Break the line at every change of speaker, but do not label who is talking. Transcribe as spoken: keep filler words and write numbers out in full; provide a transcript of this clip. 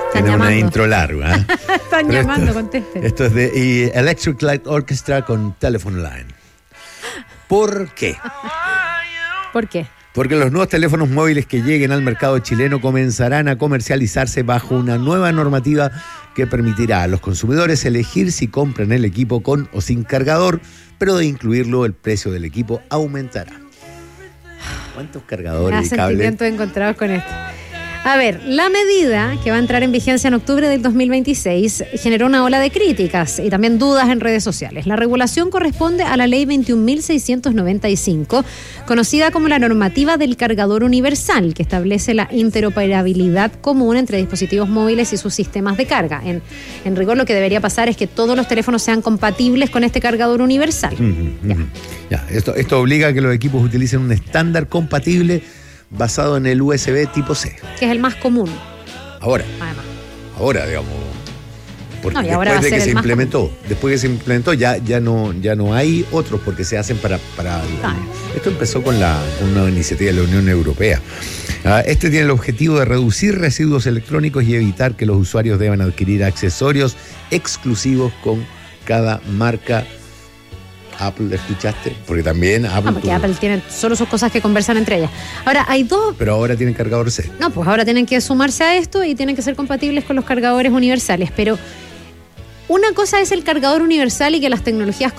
Tiene una intro larga. ¿eh?
Están
Pero
llamando,
esto,
contesten.
Esto es de y Electric Light Orchestra con Telephone Line. ¿Por qué?
¿Por qué?
Porque los nuevos teléfonos móviles que lleguen al mercado chileno comenzarán a comercializarse bajo una nueva normativa que permitirá a los consumidores elegir si compran el equipo con o sin cargador, pero de incluirlo el precio del equipo aumentará. ¿Cuántos cargadores
Me
y
da
cables?
sentimientos encontrados con esto. A ver, la medida que va a entrar en vigencia en octubre del dos mil veintiséis generó una ola de críticas y también dudas en redes sociales. La regulación corresponde a la ley veintiún mil seiscientos noventa y cinco, conocida como la normativa del cargador universal, que establece la interoperabilidad común entre dispositivos móviles y sus sistemas de carga. En, en rigor, lo que debería pasar es que todos los teléfonos sean compatibles con este cargador universal.
Uh-huh,
Ya.
uh-huh. Ya, esto, esto obliga a que los equipos utilicen un estándar compatible basado en el U S B tipo C.
Que es el más común,
Ahora,
además.
ahora, digamos, porque
No, y ahora
después
va a
de que
ser
se
el más
implementó, después que se implementó, ya, ya no, ya no hay otros porque se hacen para, para
Claro.
esto empezó con la con una iniciativa de la Unión Europea. Ah, Este tiene el objetivo de reducir residuos electrónicos y evitar que los usuarios deban adquirir accesorios exclusivos con cada marca. Apple, ¿escuchaste? Porque también Apple.
Ah, porque
tuvo-
Apple tiene solo sus cosas que conversan entre ellas. Ahora, hay dos.
Pero ahora tienen cargador C.
No, pues ahora tienen que sumarse a esto y tienen que ser compatibles con los cargadores universales. Pero una cosa es el cargador universal y que las tecnologías